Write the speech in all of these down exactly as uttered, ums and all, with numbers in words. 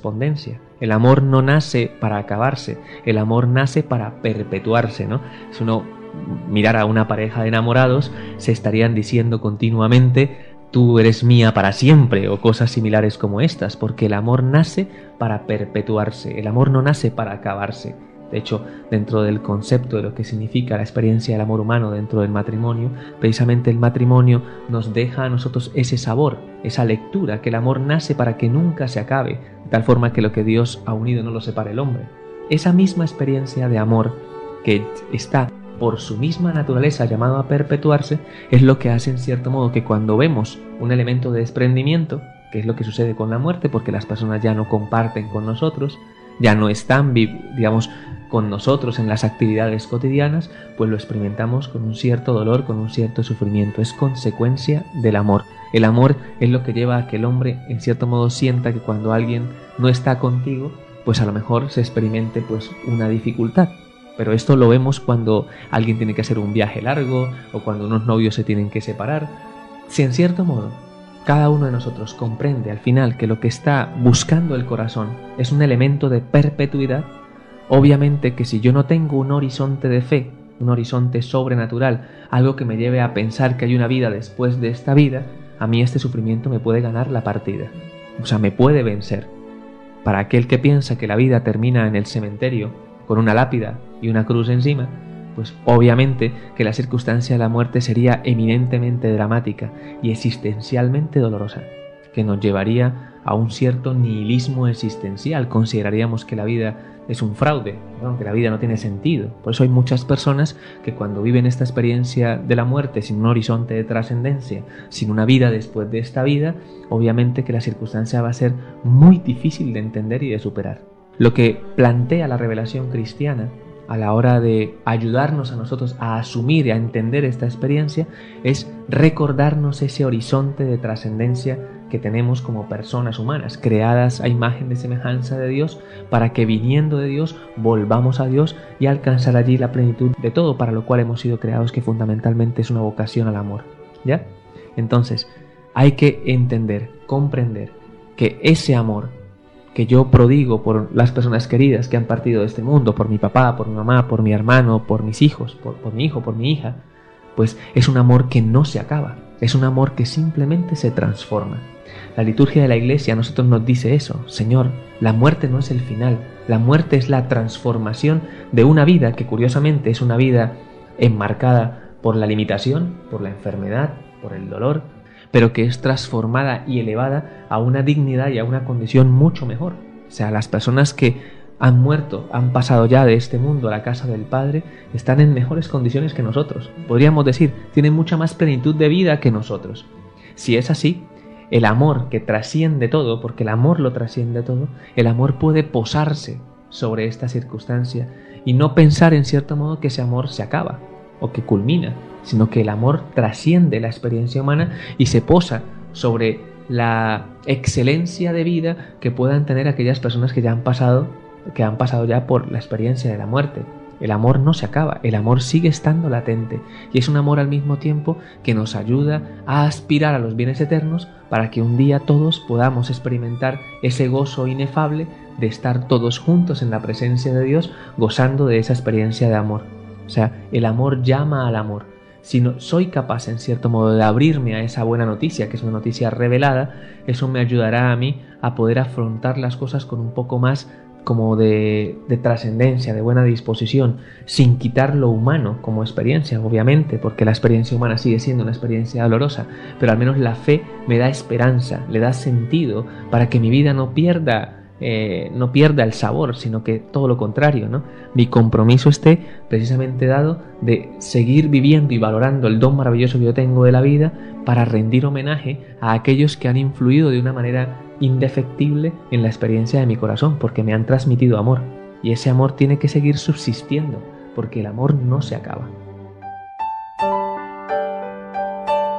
correspondencia. El amor no nace para acabarse, el amor nace para perpetuarse, ¿no? Si uno mirara a una pareja de enamorados, se estarían diciendo continuamente: tú eres mía para siempre, o cosas similares como estas, porque el amor nace para perpetuarse, el amor no nace para acabarse. De hecho, dentro del concepto de lo que significa la experiencia del amor humano dentro del matrimonio, precisamente el matrimonio nos deja a nosotros ese sabor, esa lectura, que el amor nace para que nunca se acabe, de tal forma que lo que Dios ha unido no lo separe el hombre. Esa misma experiencia de amor que está por su misma naturaleza llamado a perpetuarse, es lo que hace en cierto modo que cuando vemos un elemento de desprendimiento, que es lo que sucede con la muerte, porque las personas ya no comparten con nosotros, ya no están, digamos, con nosotros en las actividades cotidianas, pues lo experimentamos con un cierto dolor, con un cierto sufrimiento. Es consecuencia del amor. El amor es lo que lleva a que el hombre, en cierto modo, sienta que cuando alguien no está contigo, pues a lo mejor se experimente pues una dificultad. Pero esto lo vemos cuando alguien tiene que hacer un viaje largo o cuando unos novios se tienen que separar. Si en cierto modo cada uno de nosotros comprende al final que lo que está buscando el corazón es un elemento de perpetuidad, obviamente que si yo no tengo un horizonte de fe, un horizonte sobrenatural, algo que me lleve a pensar que hay una vida después de esta vida, a mí este sufrimiento me puede ganar la partida. O sea, me puede vencer. Para aquel que piensa que la vida termina en el cementerio con una lápida y una cruz encima, pues obviamente que la circunstancia de la muerte sería eminentemente dramática y existencialmente dolorosa, que nos llevaría a un cierto nihilismo existencial. Consideraríamos que la vida es un fraude, ¿no? Que la vida no tiene sentido. Por eso hay muchas personas que cuando viven esta experiencia de la muerte sin un horizonte de trascendencia, sin una vida después de esta vida, obviamente que la circunstancia va a ser muy difícil de entender y de superar. Lo que plantea la revelación cristiana a la hora de ayudarnos a nosotros a asumir y a entender esta experiencia es recordarnos ese horizonte de trascendencia que tenemos como personas humanas, creadas a imagen y semejanza de Dios, para que viniendo de Dios volvamos a Dios y alcanzar allí la plenitud de todo para lo cual hemos sido creados, que fundamentalmente es una vocación al amor. ¿Ya? Entonces, hay que entender, comprender que ese amor que yo prodigo por las personas queridas que han partido de este mundo, por mi papá, por mi mamá, por mi hermano, por mis hijos, por, por mi hijo, por mi hija, pues es un amor que no se acaba, es un amor que simplemente se transforma. La liturgia de la Iglesia a nosotros nos dice eso: Señor, la muerte no es el final, la muerte es la transformación de una vida que curiosamente es una vida enmarcada por la limitación, por la enfermedad, por el dolor, pero que es transformada y elevada a una dignidad y a una condición mucho mejor. O sea, las personas que han muerto, han pasado ya de este mundo a la casa del Padre, están en mejores condiciones que nosotros. Podríamos decir, tienen mucha más plenitud de vida que nosotros. Si es así, el amor que trasciende todo, porque el amor lo trasciende todo, el amor puede posarse sobre esta circunstancia y no pensar en cierto modo que ese amor se acaba o que culmina, sino que el amor trasciende la experiencia humana y se posa sobre la excelencia de vida que puedan tener aquellas personas que ya han pasado, que han pasado ya por la experiencia de la muerte. El amor no se acaba, el amor sigue estando latente y es un amor al mismo tiempo que nos ayuda a aspirar a los bienes eternos para que un día todos podamos experimentar ese gozo inefable de estar todos juntos en la presencia de Dios, gozando de esa experiencia de amor. O sea, el amor llama al amor. Si no soy capaz, en cierto modo, de abrirme a esa buena noticia, que es una noticia revelada, eso me ayudará a mí a poder afrontar las cosas con un poco más como de, de trascendencia, de buena disposición, sin quitar lo humano como experiencia, obviamente, porque la experiencia humana sigue siendo una experiencia dolorosa, pero al menos la fe me da esperanza, le da sentido para que mi vida no pierda Eh, no pierda el sabor, sino que todo lo contrario, ¿no? Mi compromiso esté precisamente dado de seguir viviendo y valorando el don maravilloso que yo tengo de la vida para rendir homenaje a aquellos que han influido de una manera indefectible en la experiencia de mi corazón, porque me han transmitido amor, y ese amor tiene que seguir subsistiendo, porque el amor no se acaba.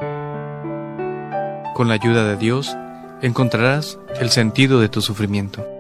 Con la ayuda de Dios, encontrarás el sentido de tu sufrimiento.